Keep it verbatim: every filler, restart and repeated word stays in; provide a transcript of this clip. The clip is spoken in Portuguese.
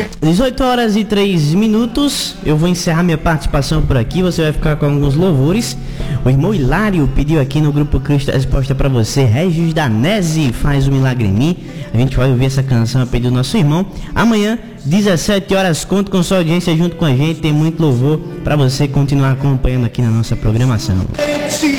dezoito horas e três minutos. Eu vou encerrar minha participação por aqui. Você vai ficar com alguns louvores. O irmão Hilário pediu aqui no grupo Cristo a Resposta para você. Regis Danese, Faz um Milagre em Mim. A gente vai ouvir essa canção a pedido do nosso irmão. Amanhã, dezessete horas, conto com sua audiência junto com a gente. Tem muito louvor para você continuar acompanhando aqui na nossa programação.